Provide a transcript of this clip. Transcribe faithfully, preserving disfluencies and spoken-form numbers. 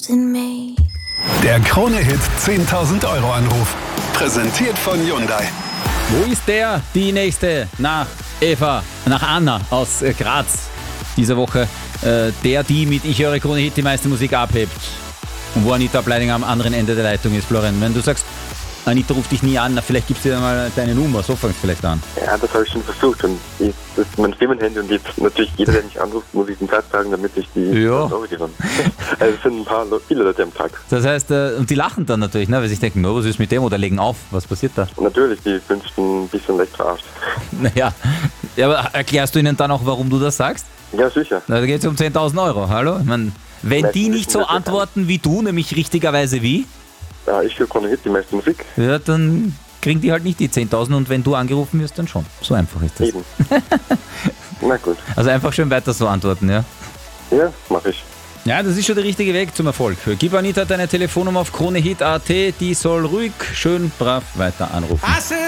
trust in me. Der Krone-Hit zehntausend Euro Anruf. Präsentiert von Hyundai. Wo ist der, die nächste nach Eva, nach Anna aus äh, Graz? Diese Woche äh, der, die mit Ich höre Krone-Hit die meiste Musik abhebt. Und wo Anita Bleidinger am anderen Ende der Leitung ist, Florian. Wenn du sagst, Anita ruft dich nie an, na, vielleicht gibst du dir mal deine Nummer, so fängst du vielleicht an. Ja, das habe ich schon versucht und ich, das ist mein Firmenhandy und jetzt natürlich jeder, der mich anruft, muss ich den Tag sagen, damit ich die Ja. Euro gewinne. Also es sind ein paar Le- viele Leute am Tag. Das heißt, äh, und die lachen dann natürlich, ne, weil sie sich denken, no, was ist mit dem oder legen auf, was passiert da? Und natürlich, die fühlen sich ein bisschen leicht verarscht. Naja, ja, aber erklärst du ihnen dann auch, warum du das sagst? Ja, sicher. Na, da geht es um zehntausend Euro, hallo? Ich mein, wenn Vielleicht die wissen nicht so wir das ja antworten wie du, nämlich richtigerweise wie, Ja, ich höre Krone-Hit die meiste Musik. ja, dann kriegen die halt nicht die zehntausend und wenn du angerufen wirst, dann schon. So einfach ist das. Eben. Na gut. Also einfach schön weiter so antworten, ja? Ja, mache ich. Ja, das ist schon der richtige Weg zum Erfolg. Gib Anita deine Telefonnummer auf kronehit punkt at, die soll ruhig, schön, brav weiter anrufen.